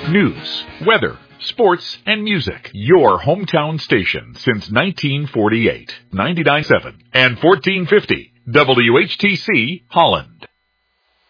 News, weather, sports, and music. Your hometown station since 1948. 99.7 and 1450 WHTC Holland.